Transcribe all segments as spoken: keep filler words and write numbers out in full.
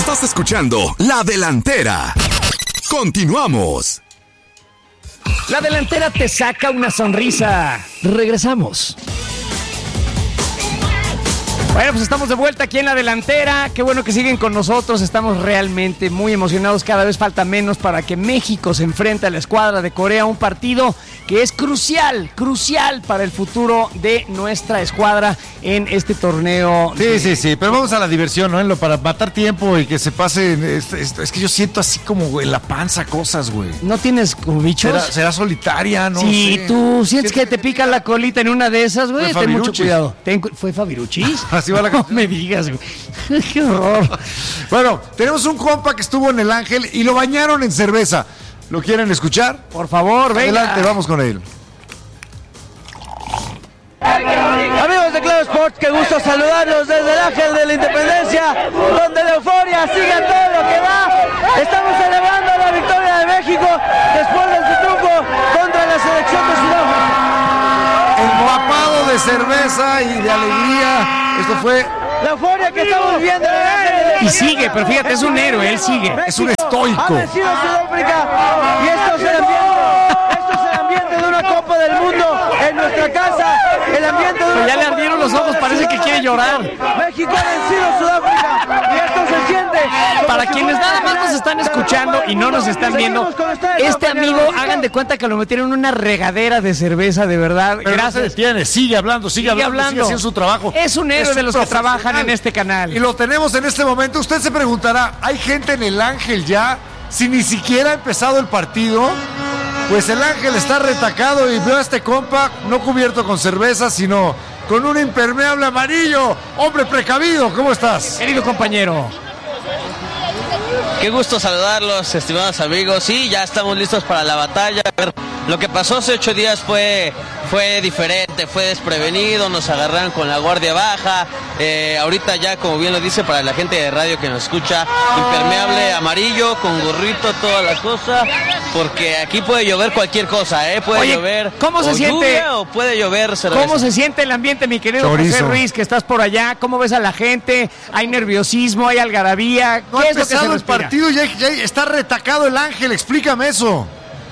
Estás escuchando La Delantera. Continuamos. La Delantera te saca una sonrisa. Regresamos. Bueno, pues estamos de vuelta aquí en La Delantera. Qué bueno que siguen con nosotros. Estamos realmente muy emocionados. Cada vez falta menos para que México se enfrente a la escuadra de Corea. Un partido que es crucial, crucial para el futuro de nuestra escuadra en este torneo. Sí, sí, sí. Pero vamos a la diversión, ¿no? En lo para matar tiempo y que se pase. Es, es, es que yo siento así como, güey, en la panza cosas, güey. ¿No tienes como bichos? ¿Será, será solitaria? No sí, sé. tú sientes que te pica la colita en una de esas, güey. Ten mucho cuidado. Ten, ¿Fue Fabiruchis? Así va la No me digas, güey. Qué horror. Bueno, tenemos un compa que estuvo en el Ángel y lo bañaron en cerveza. ¿Lo quieren escuchar? Por favor, venga. Adelante, vamos con él. Amigos de Claro Sports, qué gusto saludarlos desde el Ángel de la Independencia, donde la euforia sigue a todo lo que da. Estamos celebrando la victoria de México después de su triunfo contra la selección de Sudáfrica. Empapado de cerveza y de alegría. Esto fue la euforia que estamos viviendo en el Ángel de la Y sigue, pero fíjate, es un héroe, él sigue. Es un estoico. Ha vencido a Sudáfrica y esto es el ambiente, esto es el ambiente de una Copa del Mundo en nuestra casa, el ambiente de una Pero ya le Copa ardieron los ojos, parece que quiere llorar. México ha vencido a Sudáfrica y esto se siente. Para quienes nada más nos están escuchando y no nos están viendo, este amigo, hagan de cuenta que lo metieron en una regadera de cerveza, de verdad. Pero Gracias. No se detiene, sigue hablando, sigue, sigue hablando, hablando, sigue haciendo su trabajo. Es un héroe es de los que trabajan en este canal. Y lo tenemos en este momento. Usted se preguntará, ¿hay gente en el Ángel ya? Si ni siquiera ha empezado el partido. Pues el Ángel está retacado y veo a este compa no cubierto con cerveza, sino con un impermeable amarillo. Hombre precavido, ¿cómo estás? Querido compañero. Qué gusto saludarlos, estimados amigos. Sí, ya estamos listos para la batalla. Lo que pasó hace ocho días fue, fue diferente, fue desprevenido, nos agarraron con la guardia baja. Eh, ahorita ya, como bien lo dice, para la gente de radio que nos escucha, impermeable amarillo, con gorrito, toda la cosa, porque aquí puede llover cualquier cosa, ¿eh? Puede Oye, llover ¿cómo se o siente? lluvia o puede llover cerveza. ¿Cómo se siente el ambiente, mi querido Chorizo. José Ruiz, que estás por allá? ¿Cómo ves a la gente? ¿Hay nerviosismo? ¿Hay algarabía? No ha ¿Qué es lo que se empezado el respira? partido, ya, ya está retacado el Ángel, explícame eso.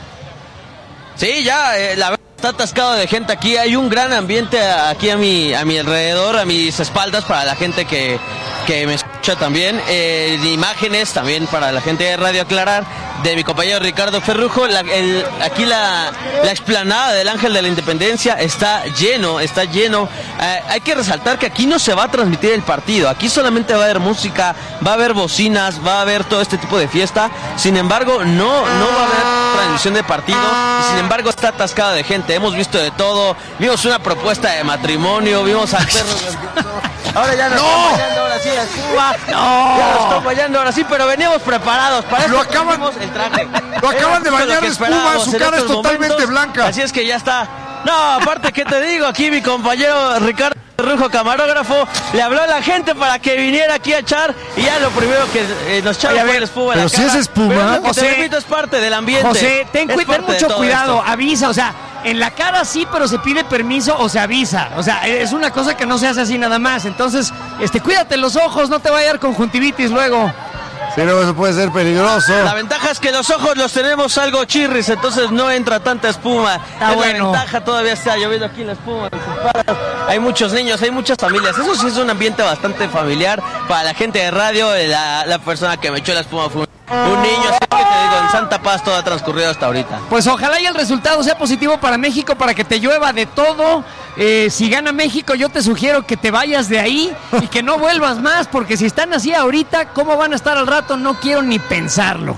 Sí, ya, eh, la verdad está atascado de gente aquí. Hay un gran ambiente aquí a mi, a mi alrededor, a mis espaldas, para la gente que, que me escucha también. Eh, imágenes también para la gente de Radio Aclarar, de mi compañero Ricardo Ferrujo. La, el, aquí la, la explanada del Ángel de la Independencia está lleno, está lleno. Eh, hay que resaltar que aquí no se va a transmitir el partido. Aquí solamente va a haber música, va a haber bocinas, va a haber todo este tipo de fiesta. Sin embargo, no, no va a haber transmisión de partido. Y sin embargo, está atascado de gente. Hemos visto de todo. Vimos una propuesta de matrimonio, vimos al perro. Ahora ya nos ¡No! están bailando, ahora sí, a Cuba. ¡No! Ya nos están bailando, ahora sí, pero veníamos preparados. Para Lo esto acaban- pusimos el traje. Lo acaban de Esto es lo bañar que de espuma, esperábamos su en cara es estos totalmente momentos. blanca. Así es que ya está. No, aparte, ¿qué te digo? Aquí mi compañero Ricardo Rujo, camarógrafo, le habló a la gente para que viniera aquí a echar, y ya lo primero que eh, nos echaron Oye, a fue ver, la espuma en pero la si cara. es espuma. Pero lo que José, te repito, es parte del ambiente. José, ten, Es cu- ten parte de mucho todo cuidado, esto. avisa, o sea, en la cara sí, pero se pide permiso o se avisa. O sea, es una cosa que no se hace así nada más. Entonces, este, cuídate los ojos, no te vaya a dar conjuntivitis luego. Sí, no, eso puede ser peligroso. La ventaja es que los ojos los tenemos algo chirris, entonces no entra tanta espuma. Está es bueno. La ventaja, todavía está lloviendo aquí la espuma. En sus patas. Hay muchos niños, hay muchas familias. Eso sí es un ambiente bastante familiar para la gente de radio. La, la persona que me echó la espuma fue un niño. Así que te digo, en Santa Paz todo ha transcurrido hasta ahorita. Pues ojalá y el resultado sea positivo para México, para que te llueva de todo. Eh, si gana México, yo te sugiero que te vayas de ahí y que no vuelvas más, porque si están así ahorita, ¿cómo van a estar al rato? No quiero ni pensarlo.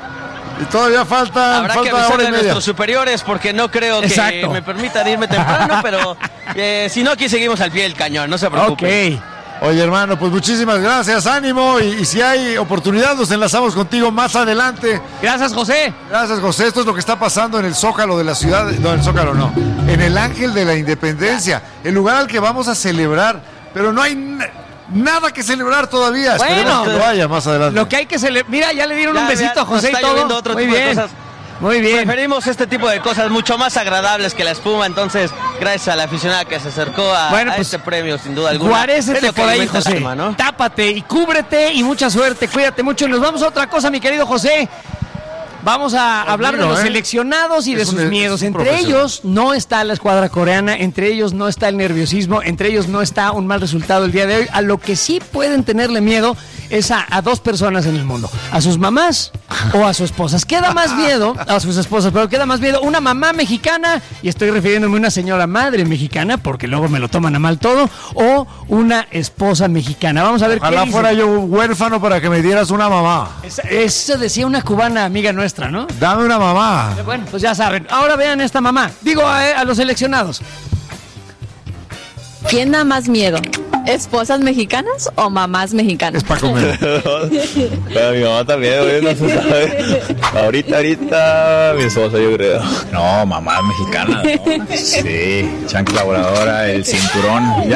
Y todavía falta, Habrá falta que hora avisarle y a media. nuestros superiores porque no creo que Exacto. me permitan irme temprano, pero eh, si no, aquí seguimos al pie del cañón, no se preocupen. Ok. Oye, hermano, pues muchísimas gracias, ánimo, y, y si hay oportunidad nos enlazamos contigo más adelante. Gracias, José. Gracias, José. Esto es lo que está pasando en el Zócalo de la ciudad, no, en el Zócalo no, en el Ángel de la Independencia, el lugar al que vamos a celebrar, pero no hay na- nada que celebrar todavía. Bueno. Esperemos que lo haya más adelante. Lo que hay que celebrar. Mira, ya le dieron Ya, un besito ya, a José nos y está lloviendo todo. otro Muy tipo de bien. cosas. Muy bien. Preferimos este tipo de cosas mucho más agradables que la espuma, entonces gracias a la aficionada que se acercó a, bueno, a pues, este premio, sin duda alguna. Guarécete por ahí, José. Alma, ¿no? Tápate y cúbrete y mucha suerte, cuídate mucho. Y nos vamos a otra cosa, mi querido José. Vamos a Conmigo, hablar de los ¿eh? seleccionados y Es de sus un- miedos. es un Entre ellos no está la escuadra coreana, entre ellos no está el nerviosismo, entre ellos no está un mal resultado el día de hoy. A lo que sí pueden tenerle miedo es a, a dos personas en el mundo, a sus mamás o a sus esposas. Queda más miedo a sus esposas, pero queda más miedo una mamá mexicana, y estoy refiriéndome a una señora madre mexicana, porque luego me lo toman a mal todo, o una esposa mexicana. Vamos a ver Ojalá qué dice. fuera yo un huérfano para que me dieras una mamá. Esa- Eso decía una cubana amiga nuestra, ¿no? Dame una mamá. Bueno, pues ya saben. Ahora vean esta mamá. Digo a, a los seleccionados. ¿Quién da más miedo? ¿Esposas mexicanas o mamás mexicanas? Es para comer. Pero mi mamá también, güey, no se sabe. Ahorita, ahorita, mi esposa, yo creo. No, mamá mexicana, ¿no? Sí, chancla voladora, el cinturón.